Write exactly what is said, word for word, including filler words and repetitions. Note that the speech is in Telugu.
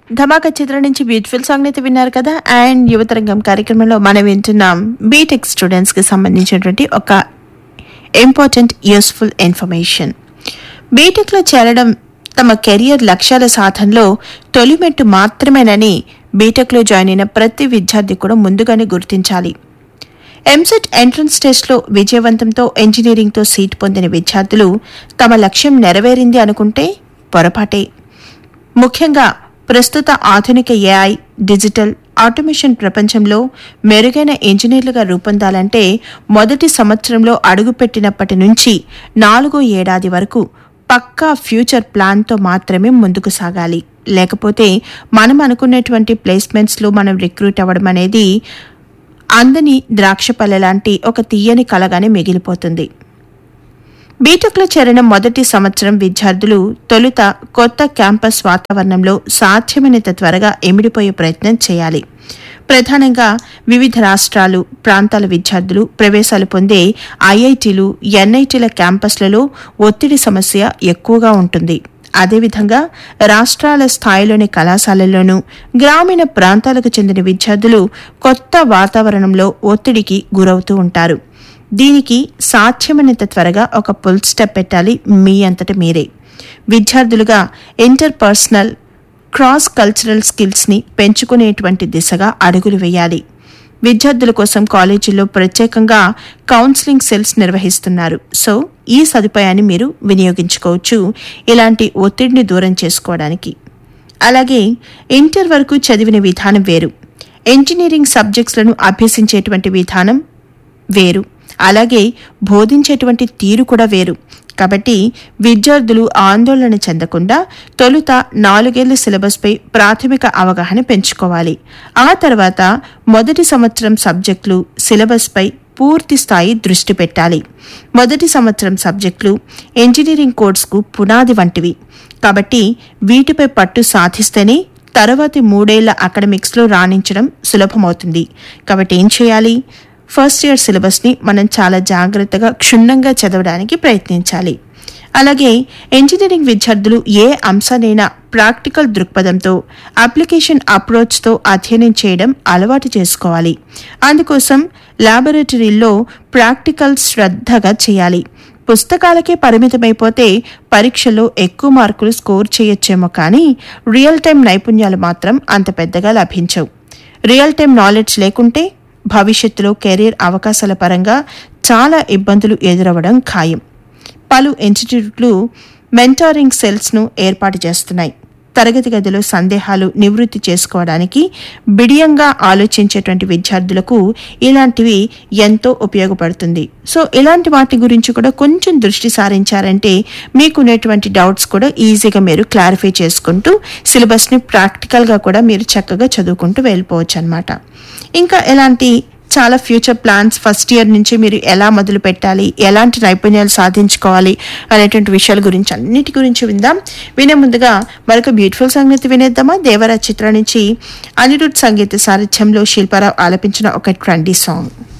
ధమాకా చిత్రం నుంచి బ్యూటిఫుల్ సాంగ్ అయితే విన్నారు కదా. అండ్ యువతరంగం కార్యక్రమంలో మనం వింటున్నాం బీటెక్ స్టూడెంట్స్ కి సంబంధించినటువంటి ఒక ఇంపార్టెంట్ యూస్ఫుల్ ఇన్ఫర్మేషన్. బీటెక్ లో చేరడం తమ కెరియర్ లక్ష్యాల సాధనలో తొలిమెట్టు మాత్రమేనని బీటెక్ లో జాయిన్ అయిన ప్రతి విద్యార్థి కూడా ముందుగానే గుర్తించాలి. ఎంసెట్ ఎంట్రన్స్ టెస్ట్లో విజయవంతంతో ఇంజనీరింగ్తో సీట్ పొందిన విద్యార్థులు తమ లక్ష్యం నెరవేరింది అనుకుంటే పొరపాటే. ముఖ్యంగా ప్రస్తుత ఆధునిక ఏఐ, డిజిటల్, ఆటోమేషన్ ప్రపంచంలో మెరుగైన ఇంజనీర్లుగా రూపొందాలంటే మొదటి సంవత్సరంలో అడుగుపెట్టినప్పటి నుంచి నాలుగో ఏడాది వరకు పక్కా ఫ్యూచర్ ప్లాన్తో మాత్రమే ముందుకు సాగాలి. లేకపోతే మనం అనుకున్నటువంటి ప్లేస్మెంట్స్లో మనం రిక్రూట్ అవ్వడం అనేది అందని ద్రాక్షపల్లె లాంటి ఒక తీయని కలగానే మిగిలిపోతుంది. బీటెక్లో చేరిన మొదటి సంవత్సరం విద్యార్థులు తొలుత కొత్త క్యాంపస్ వాతావరణంలో సాధ్యమైనంత త్వరగా ఇమిడిపోయే ప్రయత్నం చేయాలి. ప్రధానంగా వివిధ రాష్ట్రాలు, ప్రాంతాల విద్యార్థులు ప్రవేశాలు పొందే ఐఐటీలు, ఎన్ఐటీల క్యాంపస్లలో ఒత్తిడి సమస్య ఎక్కువగా ఉంటుంది. అదేవిధంగా రాష్ట్రాల స్థాయిలోని కళాశాలల్లోనూ గ్రామీణ ప్రాంతాలకు చెందిన విద్యార్థులు కొత్త వాతావరణంలో ఒత్తిడికి గురవుతూ ఉంటారు. దీనికి సాధ్యమైనంత త్వరగా ఒక ఫుల్ స్టెప్ పెట్టాలి మీ అంతట మీరే. విద్యార్థులుగా ఇంటర్ పర్సనల్, క్రాస్ కల్చరల్ స్కిల్స్ని పెంచుకునేటువంటి దిశగా అడుగులు వేయాలి. విద్యార్థుల కోసం కాలేజీల్లో ప్రత్యేకంగా కౌన్సిలింగ్ సెల్స్ నిర్వహిస్తున్నారు. సో ఈ సదుపాయాన్ని మీరు వినియోగించుకోవచ్చు ఇలాంటి ఒత్తిడిని దూరం చేసుకోవడానికి. అలాగే ఇంటర్ వరకు చదివిన విధానం వేరు, ఇంజనీరింగ్ సబ్జెక్ట్స్లను అభ్యసించేటువంటి విధానం వేరు, అలాగే బోధించేటువంటి తీరు కూడా వేరు. కాబట్టి విద్యార్థులు ఆందోళన చెందకుండా తొలుత నాలుగేళ్ల సిలబస్పై ప్రాథమిక అవగాహన పెంచుకోవాలి. ఆ తర్వాత మొదటి సంవత్సరం సబ్జెక్టులు, సిలబస్పై పూర్తి స్థాయి దృష్టి పెట్టాలి. మొదటి సంవత్సరం సబ్జెక్టులు ఇంజనీరింగ్ కోర్సుకు పునాది వంటివి. కాబట్టి వీటిపై పట్టు సాధిస్తేనే తర్వాతి మూడేళ్ల అకాడమిక్స్లో రాణించడం సులభమవుతుంది. కాబట్టి ఏం చేయాలి? ఫస్ట్ ఇయర్ సిలబస్ని మనం చాలా జాగ్రత్తగా క్షుణ్ణంగా చదవడానికి ప్రయత్నించాలి. అలాగే ఇంజనీరింగ్ విద్యార్థులు ఏ అంశానైనా ప్రాక్టికల్ దృక్పథంతో, అప్లికేషన్ అప్రోచ్తో అధ్యయనం చేయడం అలవాటు చేసుకోవాలి. అందుకోసం ల్యాబొరేటరీల్లో ప్రాక్టికల్ శ్రద్ధగా చేయాలి. పుస్తకాలకే పరిమితమైపోతే పరీక్షల్లో ఎక్కువ మార్కులు స్కోర్ చేయొచ్చేమో కానీ రియల్ టైం నైపుణ్యాలు మాత్రం అంత పెద్దగా లభించవు. రియల్ టైం నాలెడ్జ్ లేకుంటే భవిష్యత్తులో కెరీర్ అవకాశాల పరంగా చాలా ఇబ్బందులు ఎదురవ్వడం ఖాయం. పలు ఇన్స్టిట్యూట్లు మెంటారింగ్ సెల్స్ను ఏర్పాటు చేస్తున్నాయి. తరగతి గదిలో సందేహాలు నివృత్తి చేసుకోవడానికి బిడియంగా ఆలోచించేటువంటి విద్యార్థులకు ఇలాంటివి ఎంతో ఉపయోగపడుతుంది. సో ఇలాంటి వాటి గురించి కూడా కొంచెం దృష్టి సారించారంటే మీకున్నటువంటి డౌట్స్ కూడా ఈజీగా మీరు క్లారిఫై చేసుకుంటూ సిలబస్ని ప్రాక్టికల్గా కూడా మీరు చక్కగా చదువుకుంటూ వెళ్ళిపోవచ్చు అన్నమాట. ఇంకా ఎలాంటి చాలా ఫ్యూచర్ ప్లాన్స్ ఫస్ట్ ఇయర్ నుంచి మీరు ఎలా మొదలు పెట్టాలి, ఎలాంటి నైపుణ్యాలు సాధించుకోవాలి అనేటువంటి విషయాల గురించి అన్నిటి గురించి విందాం. వినే ముందుగా మరొక బ్యూటిఫుల్ సంగీతం వినేద్దామా? దేవరా చిత్రం నుంచి అనిరుద్ సంగీత సారథ్యంలో శిల్పారావు ఆలపించిన ఒక ట్రెండీ సాంగ్.